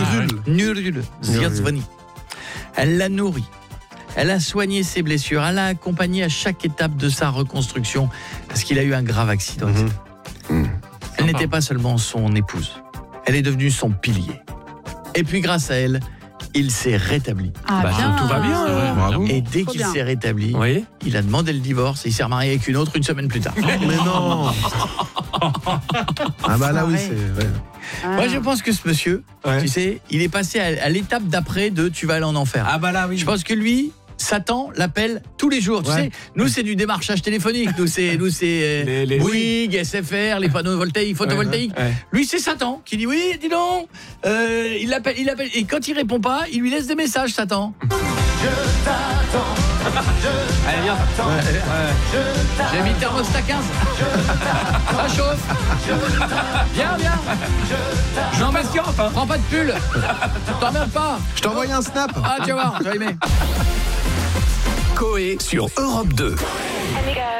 Nurul Zviazdani. Elle l'a nourri. Elle a soigné ses blessures. Elle l'a accompagné à chaque étape de sa reconstruction parce qu'il a eu un grave accident. Elle n'était pas seulement son épouse. Elle est devenue son pilier. Et puis grâce à elle, il s'est rétabli. Tout va bien. Bravo. Et dès qu'il s'est rétabli, Oui. il a demandé le divorce et il s'est remarié avec une autre une semaine plus tard. Mais non. Ah bah là oui, c'est vrai. Moi je pense que ce monsieur, Ouais. tu sais, il est passé à l'étape d'après de tu vas aller en enfer. Ah bah là, oui. Je pense que lui, Satan l'appelle tous les jours. Tu sais, nous c'est du démarchage téléphonique. Nous c'est Les- Bouygues, SFR, les panneaux photovoltaïques. Ouais. Lui c'est Satan qui dit oui, dis donc. Il l'appelle. Et quand il répond pas, il lui laisse des messages, Satan. Allez, viens. J'ai mis thermostat 15. Ça chauffe. Viens. Jean Pasquiamp, hein. Prends pas de pull. T'emmerdes pas. Je t'ai envoyé un snap. Ah, tu vas voir, tu vas aimer. Coé sur Europe 2. Hey, les gars.